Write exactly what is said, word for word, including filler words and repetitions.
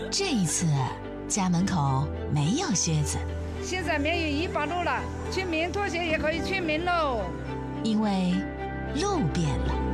这一次家门口没有靴子， 现在免于一八路了，村民拖鞋也可以村民喽。 因为路变了。